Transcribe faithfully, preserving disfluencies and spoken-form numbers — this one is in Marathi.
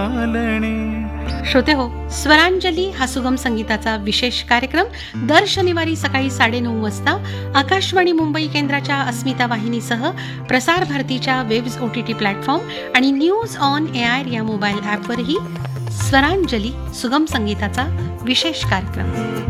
चालणे. श्रोते हो, स्वरांजली हा सुगम संगीताचा विशेष कार्यक्रम दर शनिवारी सकाळी साडेनऊ वाजता आकाशवाणी मुंबई केंद्राच्या अस्मिता वाहिनीसह प्रसार भारतीच्या वेब्स ओटीटी प्लॅटफॉर्म आणि न्यूज ऑन एआर या मोबाईल ॲपवरही स्वरांजली सुगम संगीताचा विशेष कार्यक्रम.